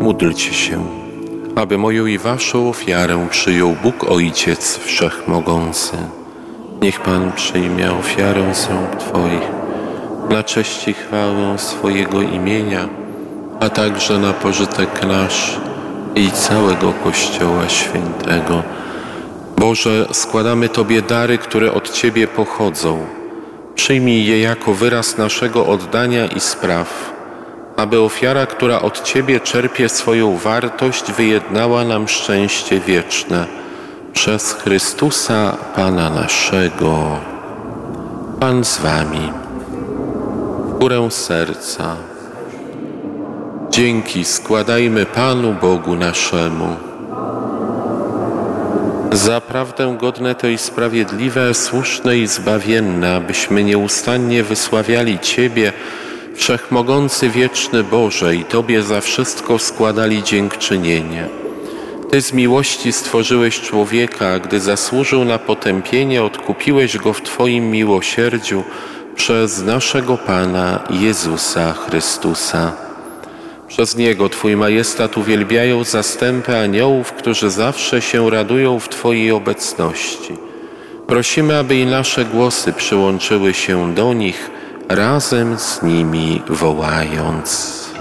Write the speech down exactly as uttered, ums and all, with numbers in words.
Módlcie się, aby moją i waszą ofiarę przyjął Bóg Ojciec Wszechmogący. Niech Pan przyjmie ofiarę z rąk Twoich na cześć i chwałę swojego imienia, a także na pożytek nasz i całego Kościoła Świętego. Boże, składamy Tobie dary, które od Ciebie pochodzą. Przyjmij je jako wyraz naszego oddania i spraw, aby ofiara, która od Ciebie czerpie swoją wartość, wyjednała nam szczęście wieczne. Przez Chrystusa Pana naszego. Pan z Wami. Górę serca. Dzięki składajmy Panu Bogu naszemu. Zaprawdę godne to i sprawiedliwe, słuszne i zbawienne, abyśmy nieustannie wysławiali Ciebie, Wszechmogący wieczny Boże, i Tobie za wszystko składali dziękczynienie. Ty z miłości stworzyłeś człowieka, a gdy zasłużył na potępienie, odkupiłeś go w Twoim miłosierdziu przez naszego Pana Jezusa Chrystusa. Przez Niego Twój majestat uwielbiają zastępy aniołów, którzy zawsze się radują w Twojej obecności. Prosimy, aby i nasze głosy przyłączyły się do nich, razem z nimi wołając.